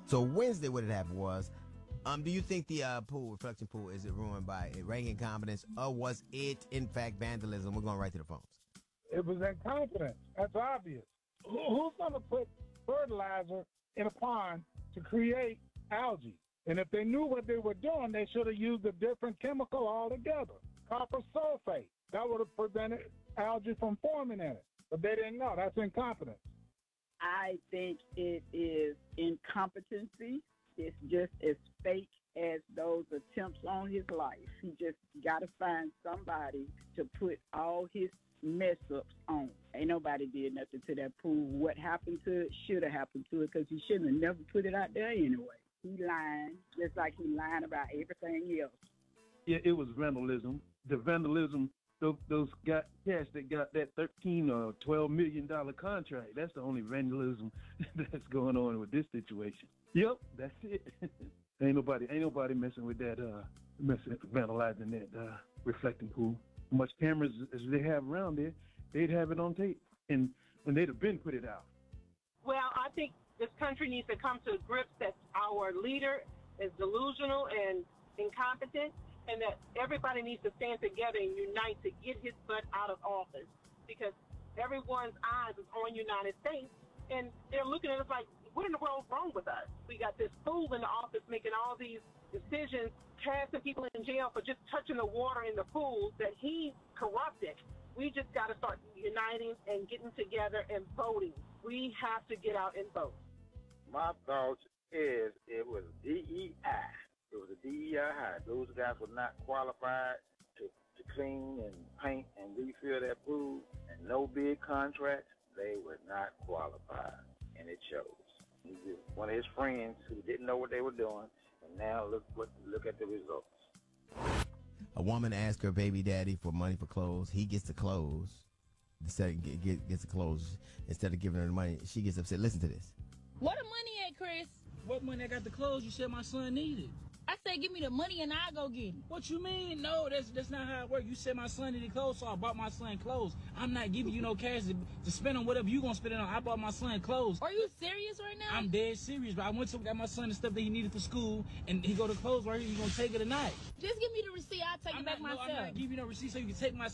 So Wednesday, what had happened was, do you think the reflection pool, is it ruined by rank incompetence, or was it in fact vandalism? We're going right to the phones. It was incompetence. That's obvious. Who's going to put fertilizer in a pond to create algae? And if they knew what they were doing, they should have used a different chemical altogether. Copper sulfate. That would have prevented algae from forming in it. But they didn't know. That's incompetence. I think it is incompetency. It's just as fake as those attempts on his life. He just got to find somebody to put all his mess ups on. Ain't nobody did nothing to that pool. What happened to it should have happened to it because he shouldn't have never put it out there anyway. He lying, just like he lying about everything else. Yeah, it was vandalism. The vandalism, those cats that got that $13 or $12 million contract, that's the only vandalism that's going on with this situation. Yep, that's it. ain't nobody messing with that, vandalizing that reflecting pool. How much cameras as they have around there, they'd have it on tape, and they'd have been put it out. Well, I think this country needs to come to grips that our leader is delusional and incompetent, and that everybody needs to stand together and unite to get his butt out of office, because everyone's eyes is on United States, and they're looking at us like, what in the world is wrong with us? We got this fool in the office making all these decisions, casting people in jail for just touching the water in the pool that he corrupted. We just got to start uniting and getting together and voting. We have to get out and vote. My thoughts is it was DEI. It was a DEI. Those guys were not qualified to clean and paint and refill that pool, and no big contracts. They were not qualified, and it shows. One of his friends who didn't know what they were doing, and now look at the results. A woman asked her baby daddy for money for clothes. He gets the clothes. Gets the clothes instead of giving her the money. She gets upset. Listen to this. Where the money at, Chris? What money? I got the clothes you said my son needed. I said give me the money and I'll go get it. What you mean? No, that's not how it works. You said my son needed clothes, so I bought my son clothes. I'm not giving you no cash to spend on whatever you gonna spend it on. I bought my son clothes. Are you serious right now? I'm dead serious, but I went to got my son the stuff that he needed for school, and he go to clothes right here. You gonna take it or not? Just give me the receipt. I'll take it back myself. I'm not giving you no receipt so you can take my